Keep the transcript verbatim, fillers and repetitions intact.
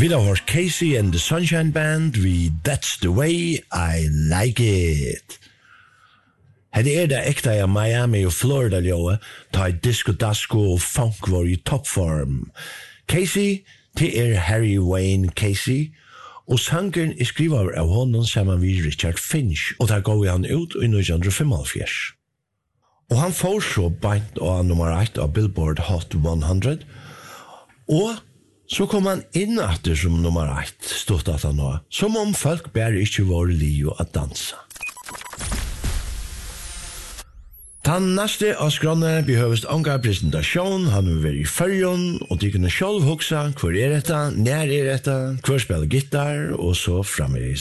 Vi har hørt Casey and the Sunshine Band, vi That's the Way I Like It. Her er det ekta av Miami og Florida, Ljoe, ta i disco, dasko og funk var i toppform. Casey, det er Harry Wayne Casey, og sangeren er skrivet av honom sammen med Richard Finch, og der går han ut i nitton fifty-five. Og han får så beint av nummer ett av Billboard Hot hundre, og så kom han inn etter som nummer ett, stått at han nå, som om folk bare ikke var livet å danse. Den neste av skrånene behøves ånga presentasjon, han vil være i følgen, og de kunne selv hoksa, hvor er dette, nær er dette, hvor spiller gitar, og så fremvis.